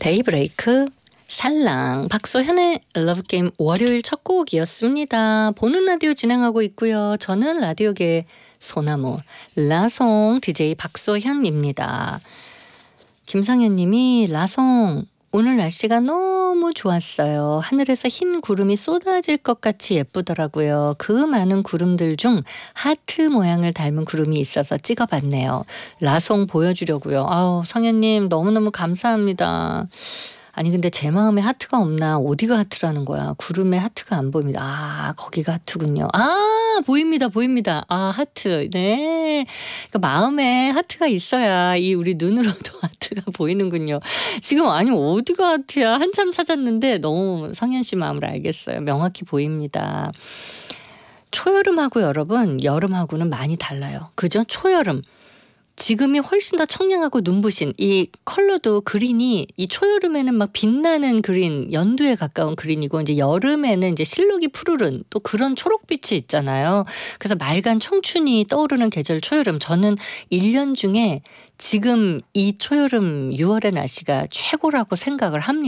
데이브레이크 살랑 박소현의 러브게임 월요일 첫 곡이었습니다. 보는 라디오 진행하고 있고요. 저는 라디오계의 소나무 라송 DJ 박소현입니다. 김상현 님이 라송 오늘 날씨가 너무 좋았어요. 하늘에서 흰 구름이 쏟아질 것 같이 예쁘더라고요. 그 많은 구름들 중 하트 모양을 닮은 구름이 있어서 찍어봤네요. 라송 보여주려고요. 아우 성현님 너무너무 감사합니다. 아니 근데 제 마음에 하트가 없나? 어디가 하트라는 거야? 구름에 하트가 안 보입니다. 아 거기가 하트군요. 아 보입니다. 아 하트. 네. 그러니까 마음에 하트가 있어야 이 우리 눈으로도 하트가 보이는군요. 지금 아니 어디가 하트야? 한참 찾았는데 너무 성현 씨 마음을 알겠어요. 명확히 보입니다. 초여름하고 여러분 여름하고는 많이 달라요. 그죠? 초여름. 지금이 훨씬 더 청량하고 눈부신 이 컬러도 그린이 이 초여름에는 막 빛나는 그린 연두에 가까운 그린이고 이제 여름에는 이제 실록이 푸르른 또 그런 초록빛이 있잖아요. 그래서 맑은 청춘이 떠오르는 계절 초여름. 저는 1년 중에 지금 이 초여름 6월의 날씨가 최고라고 생각을 합니다.